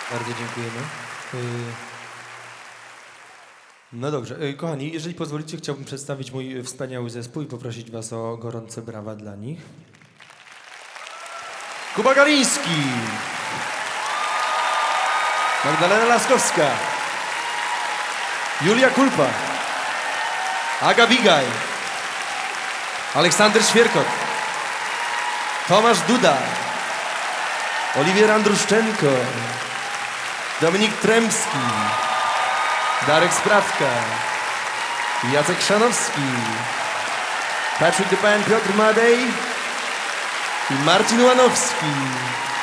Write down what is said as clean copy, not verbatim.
Bardzo dziękujemy. No dobrze, kochani, jeżeli pozwolicie, chciałbym przedstawić mój wspaniały zespół i poprosić was o gorące brawa dla nich. Kuba Galiński, Magdalena Laskowska, Julia Kulpa, Aga Bigaj, Aleksander Świerkot, Tomasz Duda, Oliwier Andruszczenko, Dominik Tremski, Darek Sprawka, Jacek Szanowski, Patrick the Pan, Piotr Madej i Marcin Łanowski.